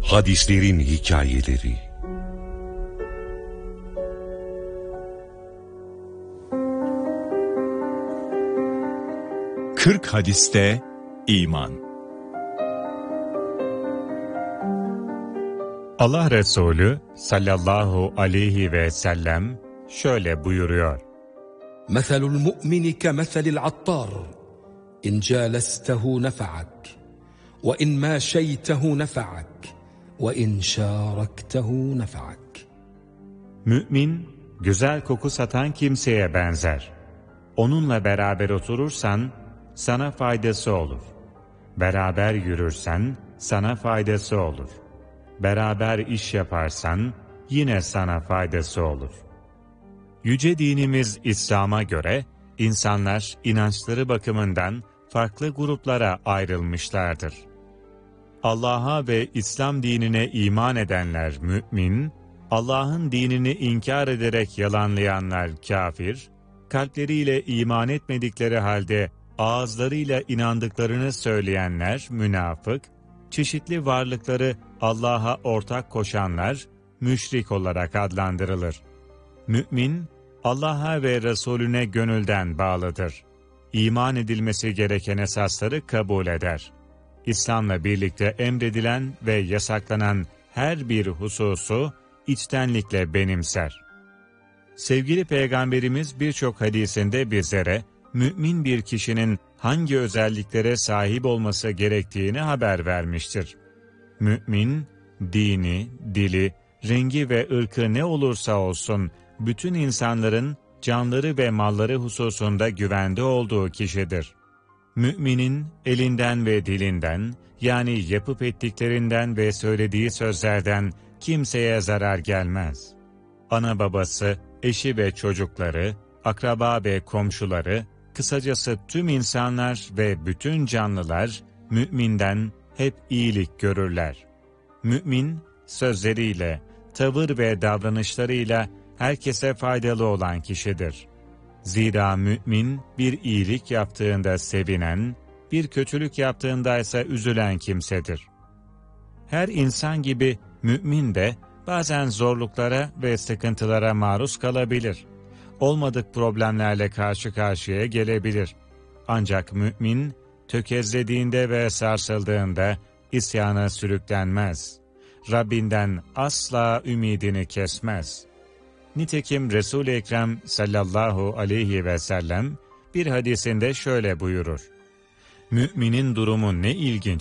Hadislerin hikayeleri. Kırk hadiste iman. Allah Resulü sallallahu aleyhi ve sellem şöyle buyuruyor: مَثَلُ الْمُؤْمِنِ كَمَثَلِ الْعَطَّارِ اِنْ جَالَسْتَهُ نَفَعَكَ وَاِنْ مَاشَيْتَهُ نَفَعَكَ وَاِنْ شَارَكْتَهُ نَفَعَكَ. Mümin, güzel koku satan kimseye benzer. Onunla beraber oturursan sana faydası olur. Beraber yürürsen sana faydası olur. Beraber iş yaparsan yine sana faydası olur. Yüce dinimiz İslam'a göre insanlar inançları bakımından farklı gruplara ayrılmışlardır. Allah'a ve İslam dinine iman edenler mümin, Allah'ın dinini inkar ederek yalanlayanlar kafir, kalpleriyle iman etmedikleri halde ağızlarıyla inandıklarını söyleyenler münafık, çeşitli varlıkları Allah'a ortak koşanlar müşrik olarak adlandırılır. Mümin, Allah'a ve Resulüne gönülden bağlıdır. İman edilmesi gereken esasları kabul eder. İslam'la birlikte emredilen ve yasaklanan her bir hususu içtenlikle benimser. Sevgili Peygamberimiz birçok hadisinde bizlere mümin bir kişinin hangi özelliklere sahip olması gerektiğini haber vermiştir. Mümin, dini, dili, rengi ve ırkı ne olursa olsun bütün insanların canları ve malları hususunda güvende olduğu kişidir. Müminin elinden ve dilinden, yani yapıp ettiklerinden ve söylediği sözlerden kimseye zarar gelmez. Ana babası, eşi ve çocukları, akraba ve komşuları, kısacası tüm insanlar ve bütün canlılar müminden hep iyilik görürler. Mümin, sözleriyle, tavır ve davranışlarıyla herkese faydalı olan kişidir. Zira mümin bir iyilik yaptığında sevinen, bir kötülük yaptığında ise üzülen kimsedir. Her insan gibi mümin de bazen zorluklara ve sıkıntılara maruz kalabilir. Olmadık problemlerle karşı karşıya gelebilir. Ancak mümin, tökezlediğinde ve sarsıldığında isyana sürüklenmez. Rabbinden asla ümidini kesmez. Nitekim Resul-i Ekrem sallallahu aleyhi ve sellem bir hadisinde şöyle buyurur: Müminin durumu ne ilginç!